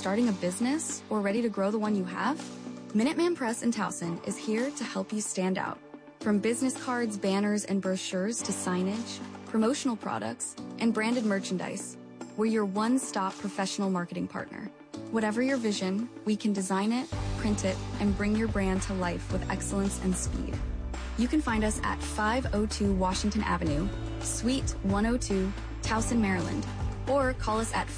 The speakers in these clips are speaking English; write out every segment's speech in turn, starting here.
starting a business or ready to grow the one you have? Minuteman Press in Towson is here to help you stand out. From business cards, banners, and brochures to signage, promotional products, and branded merchandise, we're your one-stop professional marketing partner. Whatever your vision, we can design it, print it, and bring your brand to life with excellence and speed. You can find us at 502 Washington Avenue, Suite 102, Towson, Maryland, or call us at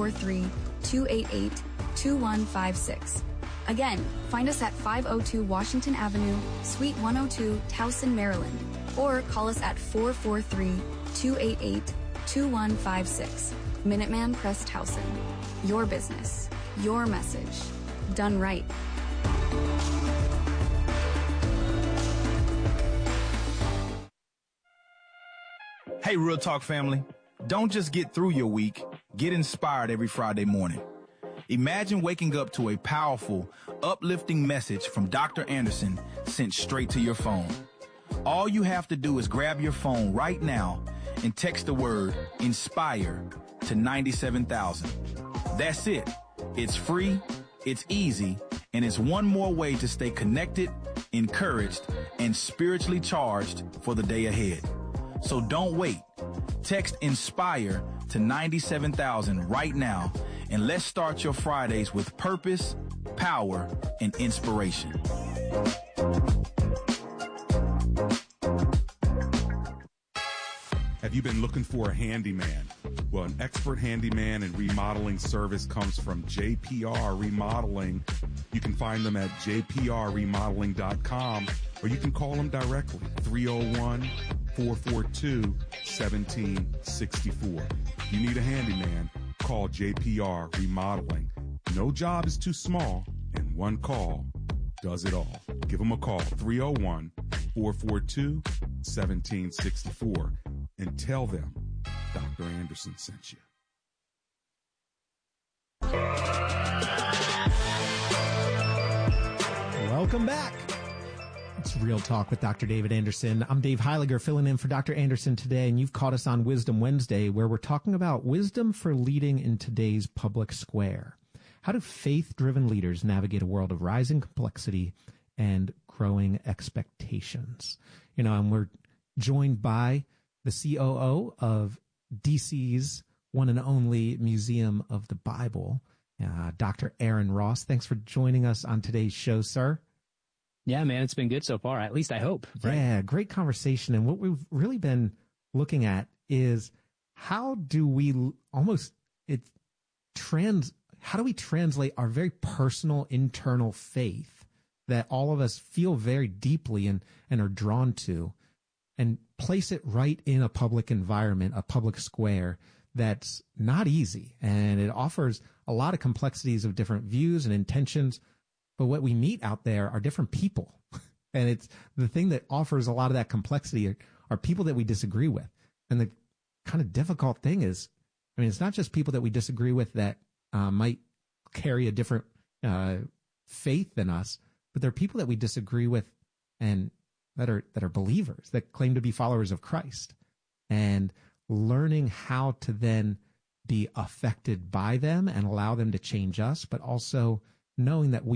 443-288-2156. Again, find us at 502 Washington Avenue, Suite 102, Towson, Maryland, or call us at 443-288-2156. Minuteman Press Towson. Your business, your message, done right. Hey, Real Talk family. Don't just get through your week. Get inspired every Friday morning. Imagine waking up to a powerful, uplifting message from Dr. Anderson sent straight to your phone. All you have to do is grab your phone right now and text the word INSPIRE to 97,000. That's it. It's free, it's easy, and it's one more way to stay connected, encouraged, and spiritually charged for the day ahead. So don't wait. Text INSPIRE to 97,000 right now, and let's start your Fridays with purpose, power, and inspiration. Have you been looking for a handyman? Well, an expert handyman and remodeling service comes from JPR Remodeling. You can find them at jprremodeling.com, or you can call them directly, 301-442-1764. If you need a handyman, call JPR Remodeling. No job is too small, and one call does it all. Give them a call, 301-442-1764, and tell them Dr. Anderson sent you. Welcome back. It's Real Talk with Dr. David Anderson. I'm Dave Heiliger, filling in for Dr. Anderson today, and you've caught us on Wisdom Wednesday, where we're talking about wisdom for leading in today's public square. How do faith-driven leaders navigate a world of rising complexity and growing expectations? You know, and we're joined by the COO of DC's one and only Museum of the Bible, Dr. Aaron Ross. Thanks for joining us on today's show, sir. Yeah, man, it's been good so far. At least I hope. Right? Yeah, great conversation. And what we've really been looking at is how do we translate our very personal internal faith that all of us feel very deeply and are drawn to, and place it right in a public environment, a public square that's not easy. And it offers a lot of complexities of different views and intentions. But what we meet out there are different people. And it's the thing that offers a lot of that complexity are people that we disagree with. And the kind of difficult thing is, I mean, it's not just people that we disagree with that might carry a different faith than us, but they're people that we disagree with and that are believers, that claim to be followers of Christ. And learning how to then be affected by them and allow them to change us, but also knowing that we